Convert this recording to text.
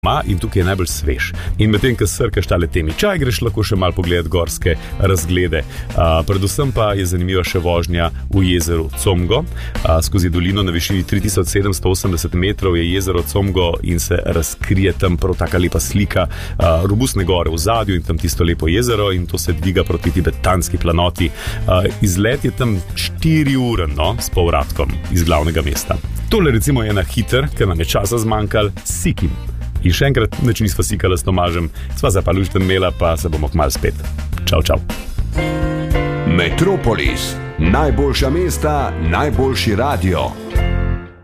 in tukaj je najbolj svež. In medtem, ko srkaš tale temi čaj, greš lahko še malo pogledati gorske razglede. Predvsem pa je zanimiva še vožnja v jezeru Comgo. Skozi dolino na višini 3780 metrov je jezero Comgo in se razkrije tam prav taka lepa slika robustne gore v zadju in tam tisto lepo jezero in to se dviga proti tibetanski planoti. Izlet je tam 4 ure, s povratkom iz glavnega mesta. Tole recimo je na hiter, ker nam je časa zmanjkal, Sikim. In še enkrat, nič nisva sikala s Tomažem, sva za pa lušten imela, pa se bomo kmalu spet. Čau, čau. Metropolis, najboljša mesta, najboljši radio.